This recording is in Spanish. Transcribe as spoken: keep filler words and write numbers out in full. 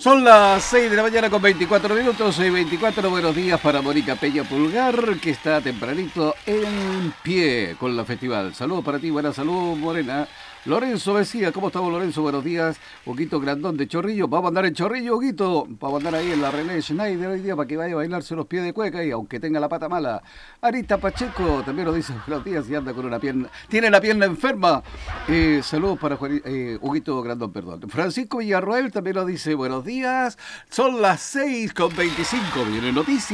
Son las seis de la mañana con veinticuatro minutos y veinticuatro buenos días para Mónica Peña Pulgar, que está tempranito en pie con la festival. Saludos para ti, buena salud, Morena. Lorenzo Mesía, ¿cómo estamos, Lorenzo? Buenos días. Huguito Grandón de Chorrillo. Vamos a andar en Chorrillo, Huguito. Vamos a andar ahí en la René Schneider hoy día para que vaya a bailarse los pies de cueca y aunque tenga la pata mala. Arita Pacheco también nos dice buenos días y anda con una pierna. Tiene la pierna enferma. Eh, saludos para Juan, eh, Huguito Grandón, perdón. Francisco Villarroel también nos dice buenos días. Son las seis con veinticinco. Viene noticias.